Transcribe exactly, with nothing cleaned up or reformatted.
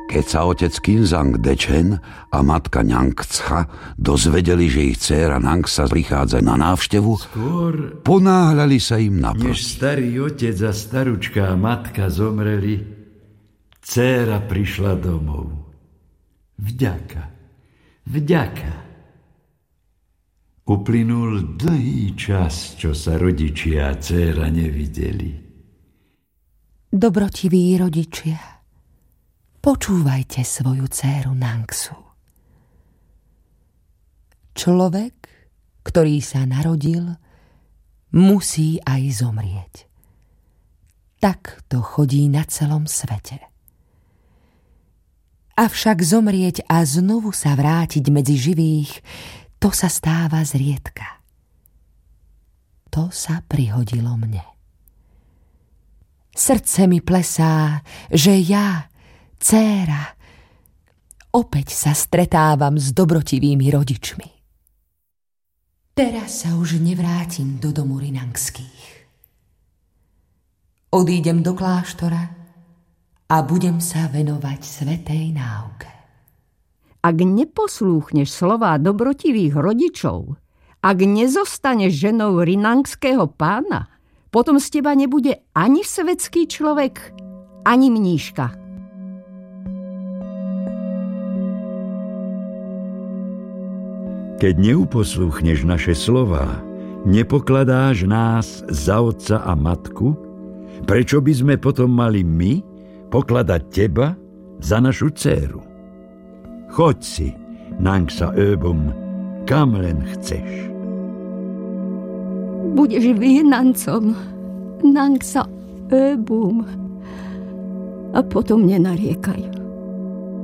Keď sa otec Kinzang Dechen a matka Nangtscha dozvedeli, že ich dcéra Nangsa prichádza na návštevu, Skôr, ponáhľali sa im naproti. než starý otec a staručká matka zomreli, dcéra prišla domov. Vďaka, vďaka. Uplynul dlhý čas, čo sa rodičia a dcéra nevideli. Dobrotiví rodičia, počúvajte svoju dcéru Nangsu. Človek, ktorý sa narodil, musí aj zomrieť. Tak to chodí na celom svete. Avšak zomrieť a znovu sa vrátiť medzi živých, to sa stáva zriedka. To sa prihodilo mne. Srdce mi plesá, že ja, dcéra, opäť sa stretávam s dobrotivými rodičmi. Teraz sa už nevrátim do domu Rinangských. Odídem do kláštora a budem sa venovať svätej náuke. Ak neposlúchneš slová dobrotivých rodičov, ak nezostaneš ženou rinangského pána, potom z teba nebude ani svetský človek, ani mníška. Keď neuposlúchneš naše slová, nepokladáš nás za otca a matku, prečo by sme potom mali my pokladať teba za našu dcéru? Choď si, Nangsa Öbum, kam len chceš. Budeš vyhnancom, Nangsa Öbum, a potom nenariekaj.